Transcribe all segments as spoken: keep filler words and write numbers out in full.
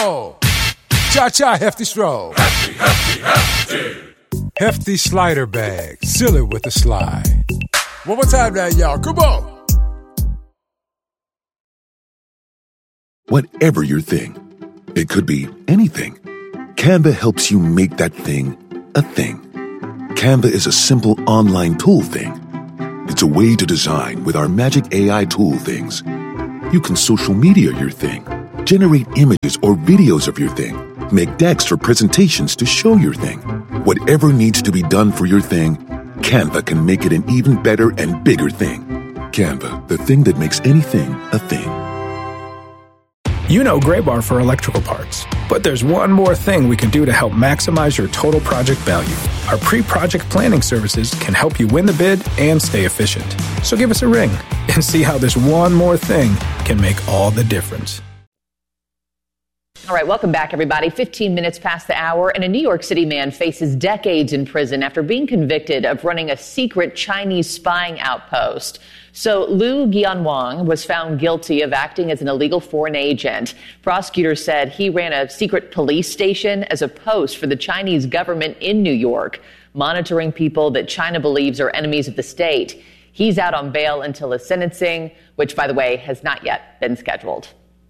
roll. Cha-cha, Hefty stroll. Hefty, hefty, hefty. Hefty slider bag, seal it with a slide. One more time now, y'all, come on. Whatever your thing, it could be anything. Canva helps you make that thing a thing. Canva is a simple online tool thing. It's a way to design with our magic A I tool things. You can social media your thing, generate images or videos of your thing, make decks for presentations to show your thing. Whatever needs to be done for your thing, Canva can make it an even better and bigger thing. Canva, the thing that makes anything a thing. You know Graybar for electrical parts, but there's one more thing we can do to help maximize your total project value. Our pre-project planning services can help you win the bid and stay efficient. So give us a ring and see how this one more thing can make all the difference. All right, welcome back, everybody. fifteen minutes past the hour, and a New York City man faces decades in prison after being convicted of running a secret Chinese spying outpost. So Liu Jianwang was found guilty of acting as an illegal foreign agent. Prosecutors said he ran a secret police station as a post for the Chinese government in New York, monitoring people that China believes are enemies of the state. He's out on bail until his sentencing, which, by the way, has not yet been scheduled.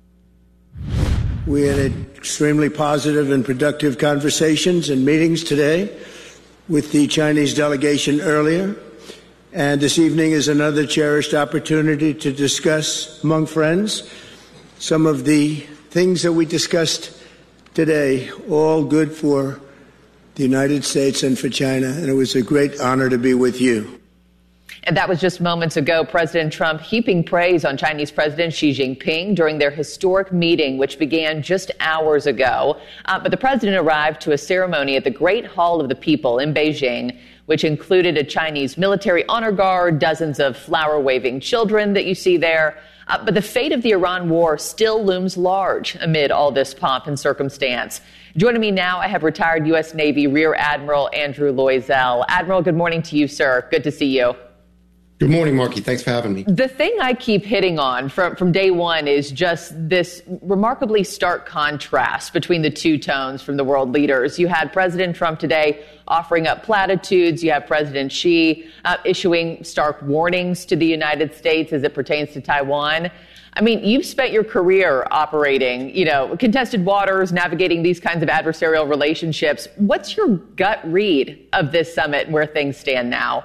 We had extremely positive and productive conversations and meetings today with the Chinese delegation earlier. And this evening is another cherished opportunity to discuss among friends some of the things that we discussed today, all good for the United States and for China. And it was a great honor to be with you. And that was just moments ago. President Trump heaping praise on Chinese President Xi Jinping during their historic meeting, which began just hours ago. Uh, but the president arrived to a ceremony at the Great Hall of the People in Beijing, which included a Chinese military honor guard, dozens of flower-waving children that you see there. Uh, but the fate of the Iran war still looms large amid all this pomp and circumstance. Joining me now, I have retired U S Navy Rear Admiral Andrew Loisel. Admiral, good morning to you, sir. Good to see you. Good morning, Marky. Thanks for having me. The thing I keep hitting on from, from day one is just this remarkably stark contrast between the two tones from the world leaders. You had President Trump today offering up platitudes. You have President Xi uh, issuing stark warnings to the United States as it pertains to Taiwan. I mean, you've spent your career operating, you know, contested waters, navigating these kinds of adversarial relationships. What's your gut read of this summit and where things stand now?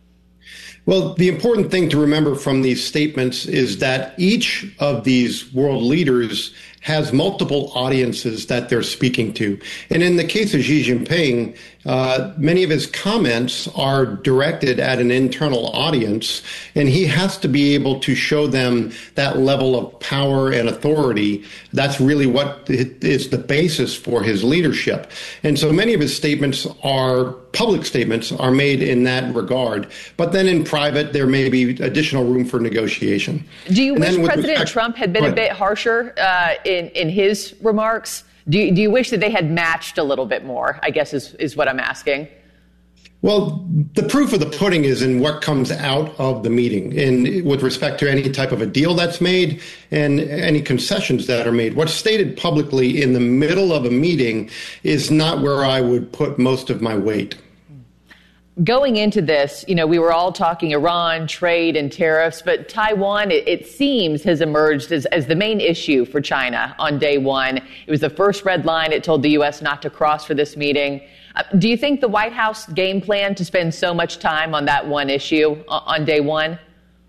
Well, the important thing to remember from these statements is that each of these world leaders has multiple audiences that they're speaking to. And in the case of Xi Jinping, uh, many of his comments are directed at an internal audience, and he has to be able to show them that level of power and authority. That's really what is the basis for his leadership. And so many of his statements are public statements are made in that regard. But then in private, there may be additional room for negotiation. Do you and wish President respect, Trump had been a bit harsher uh, in, in his remarks? Do you, do you wish that they had matched a little bit more, I guess is, is what I'm asking? Well, the proof of the pudding is in what comes out of the meeting, and with respect to any type of a deal that's made and any concessions that are made. What's stated publicly in the middle of a meeting is not where I would put most of my weight. Going into this, you know, we were all talking Iran, trade and tariffs, but Taiwan, it, it seems, has emerged as, as the main issue for China on day one. It was the first red line it told the U S not to cross for this meeting. Uh, do you think the White House game plan to spend so much time on that one issue on day one?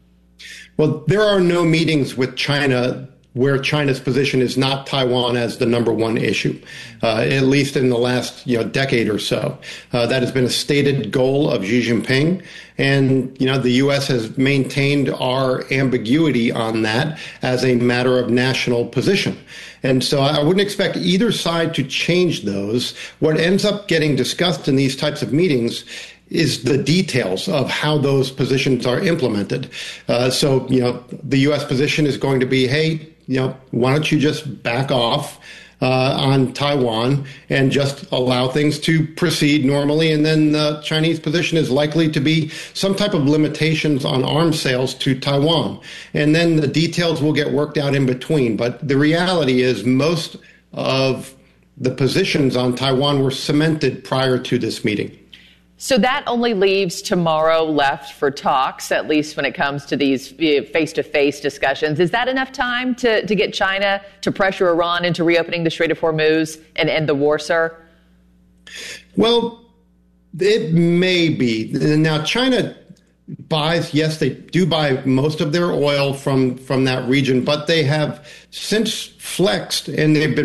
Well, there are no meetings with China where China's position is not Taiwan as the number one issue, uh, at least in the last you know, decade or so. Uh, that has been a stated goal of Xi Jinping. And, you know, the U S has maintained our ambiguity on that as a matter of national position. And so I wouldn't expect either side to change those. What ends up getting discussed in these types of meetings is the details of how those positions are implemented. Uh, so, you know, the U S position is going to be, hey, you know, why don't you just back off uh, on Taiwan and just allow things to proceed normally? And then the Chinese position is likely to be some type of limitations on arms sales to Taiwan. And then the details will get worked out in between. But the reality is most of the positions on Taiwan were cemented prior to this meeting. So that only leaves tomorrow left for talks, at least when it comes to these face-to-face discussions. Is that enough time to, to get China to pressure Iran into reopening the Strait of Hormuz and end the war, sir? Well, it may be. Now, China buys, yes, they do buy most of their oil from, from that region, but they have since flexed and they've been